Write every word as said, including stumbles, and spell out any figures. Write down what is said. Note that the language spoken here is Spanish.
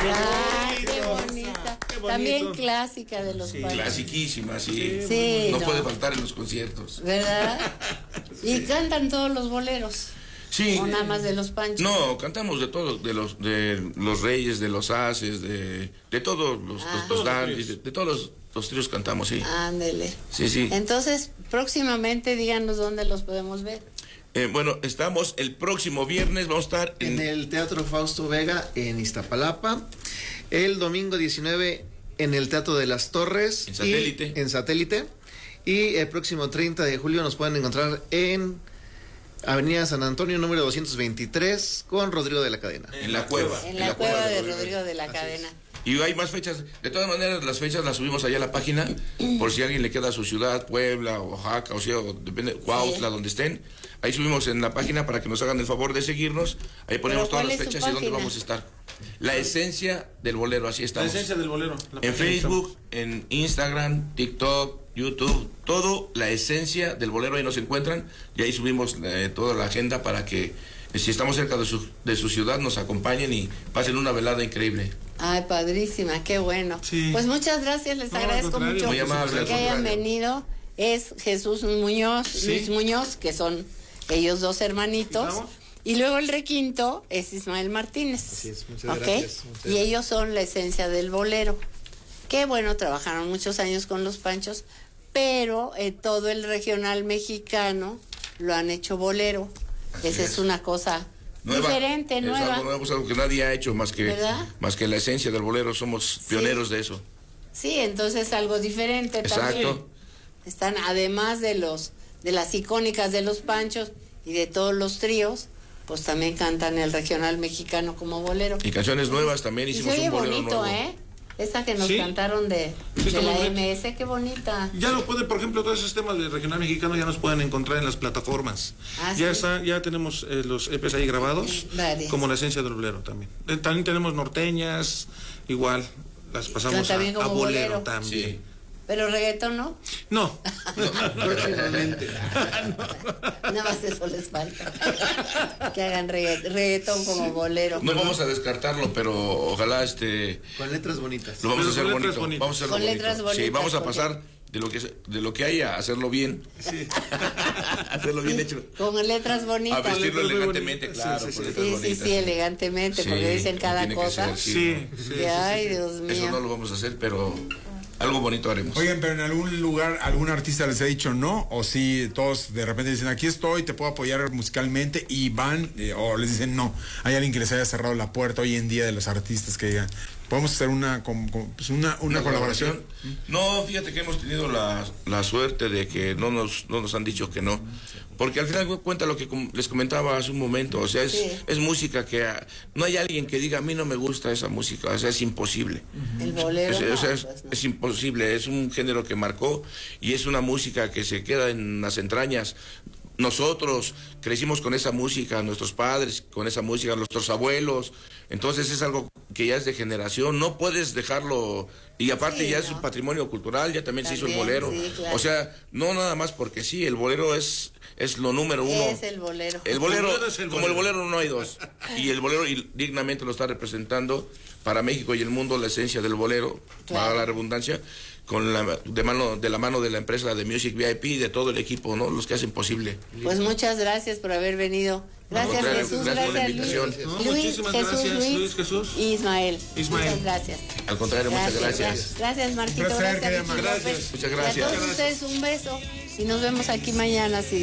Ay, qué bonita. Qué también clásica de los sí, Panchos. Clasiquísima, sí. sí no, no puede faltar en los conciertos. ¿Verdad? Y sí. Cantan todos los boleros. Sí. O nada más de los Panchos. No, cantamos de todos, de los de los Reyes, de los Haces, de, de todos los, ah, los, los dandies, de, de todos los, los tríos cantamos, sí. Ándele. Sí, sí. Entonces, próximamente díganos dónde los podemos ver. Eh, bueno, estamos el próximo viernes, vamos a estar en... en el Teatro Fausto Vega en Iztapalapa, el domingo diecinueve en el Teatro de las Torres. En Satélite. Y, en Satélite. Y el próximo treinta de julio nos pueden encontrar en Avenida San Antonio, número doscientos veintitrés, con Rodrigo de la Cadena. En la cueva. En la, en la cueva, cueva de Rodrigo, Rodrigo de la Cadena. Y hay más fechas. De todas maneras, las fechas las subimos allá a la página, por si a alguien le queda a su ciudad, Puebla, Oaxaca, o sea, o depende, Cuautla, sí. donde estén. Ahí subimos en la página para que nos hagan el favor de seguirnos. Ahí ponemos todas las fechas y dónde vamos a estar. La esencia del bolero, así estamos. La esencia del bolero. En Facebook, en Instagram, TikTok, YouTube, todo la esencia del bolero, ahí nos encuentran. Y ahí subimos eh, toda la agenda para que, eh, si estamos cerca de su, de su ciudad, nos acompañen y pasen una velada increíble. Ay, padrísima, qué bueno. Sí. Pues muchas gracias, les no, agradezco mucho Muy amable, que hayan venido. Es Jesús Muñoz, ¿sí? Luis Muñoz, que son ellos dos hermanitos. Y luego el requinto es Ismael Martínez. Así es, muchas ¿okay? gracias. Muchas y ellos son la esencia del bolero. Qué bueno, trabajaron muchos años con los Panchos, pero eh, todo el regional mexicano lo han hecho bolero. Así Esa es. es una cosa nueva, diferente, es nueva. Algo nuevo, es algo que nadie ha hecho más que, más que la esencia del bolero. Somos pioneros sí. de eso. Sí, entonces algo diferente Exacto. también. Están, además de los de las icónicas de los Panchos y de todos los tríos, pues también cantan el regional mexicano como bolero. Y canciones nuevas también hicimos y se oye un bolero bonito, nuevo. ¿eh? Esa que nos ¿Sí? cantaron de, sí, de la M S, qué bonita. Ya lo puede, por ejemplo, todos esos temas del regional mexicano ya nos pueden encontrar en las plataformas. Ah, ya ¿sí? está, ya tenemos eh, los E Pes ahí grabados, Varias. como la esencia del bolero también. Eh, también tenemos norteñas, igual, las pasamos a, a bolero, bolero también. Sí. ¿Pero reggaetón no? No. Próximamente. no. Nada más eso les falta. Que hagan regga reggaetón como bolero. No vamos a descartarlo, pero ojalá este... Con letras bonitas. Lo vamos pero a hacer bonito. Bonitas. Vamos a hacerlo con bonito. letras bonitas. Sí, vamos a porque... pasar de lo que de lo que haya a hacerlo bien. Sí. hacerlo bien hecho. Con letras bonitas. A vestirlo letras elegantemente, bonitas. claro. Sí, sí, con sí. letras Sí, bonitas. sí, sí, elegantemente, Sí, porque dicen cada tiene que cosa. ser, sí, Sí, ¿no? sí, Y, ay, sí, sí. Dios mío. Eso no lo vamos a hacer, pero algo bonito haremos. Oigan, pero en algún lugar, algún artista les ha dicho no, o si todos de repente dicen aquí estoy, te puedo apoyar musicalmente y van, eh, o les dicen no, hay alguien que les haya cerrado la puerta hoy en día de los artistas que digan, podemos hacer una con, con, pues una, una, una colaboración. colaboración. No, fíjate que hemos tenido la, la suerte de que no nos, no nos han dicho que no, porque al final cuenta lo que les comentaba hace un momento, o sea, es, sí. es música que no hay alguien que diga a mí no me gusta esa música, o sea, es imposible. El bolero. Es, no, o sea, es, pues no. es imposible, es un género que marcó y es una música que se queda en las entrañas. Nosotros crecimos con esa música, nuestros padres con esa música, nuestros abuelos, entonces es algo que ya es de generación, no puedes dejarlo, y aparte sí, ya no. es un patrimonio cultural, ya también, también se hizo el bolero, sí, claro. O sea, no nada más porque sí, el bolero es es lo número uno. Es el bolero. El bolero, el bolero es el como bolero. el bolero no hay dos, y el bolero dignamente lo está representando para México y el mundo la esencia del bolero, claro. para la redundancia, con la de mano de la mano de la empresa de Music V I P y de todo el equipo, ¿no? Los que hacen posible. Pues muchas gracias por haber venido. Gracias, no, Jesús, gracias, gracias, gracias Luis. No, Luis, muchísimas Jesús, gracias, Luis, Luis, Jesús. y Ismael. Ismael. Muchas gracias. Al contrario, Gracias, muchas gracias. Gracias, gracias Marquito. Un placer, Gracias, querida Richie Gracias. López. Muchas Y gracias. a todos ustedes un beso y nos vemos aquí mañana. Si